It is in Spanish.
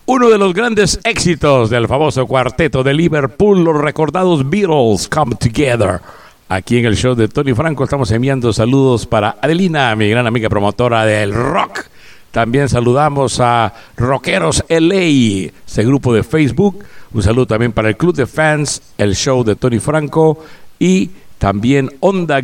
Uno de los grandes éxitos del famoso cuarteto de Liverpool, los recordados Beatles, Come Together. Aquí en el show de Tony Franco estamos enviando saludos para Adelina, mi gran amiga promotora del rock. También saludamos a Rockeros LA, ese grupo de Facebook. Un saludo también para el Club de Fans, el show de Tony Franco y también Onda